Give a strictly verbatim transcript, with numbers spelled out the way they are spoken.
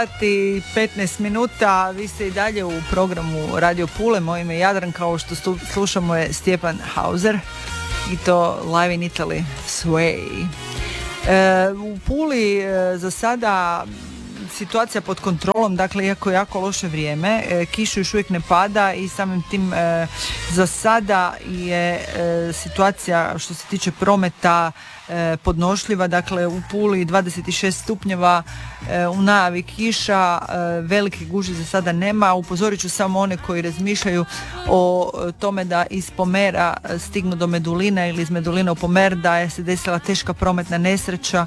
sati petnaest minuta, vi ste i dalje u programu Radio Pule, moje ime je Jadran, kao što stu, slušamo je Stjepan Hauser i to Live in Italy Sway. E, u Puli e, za sada situacija pod kontrolom, dakle iako je jako loše vrijeme, e, kiša još uvijek ne pada i samim tim e, za sada je e, situacija što se tiče prometa e, podnošljiva, dakle u Puli dvadeset šest stupnjeva, e, u najavi kiša, e, velike gužve za sada nema. Upozorit ću samo one koji razmišljaju o tome da iz Pomera stignu do Medulina ili iz Medulina u Pomer, da je se desila teška prometna nesreća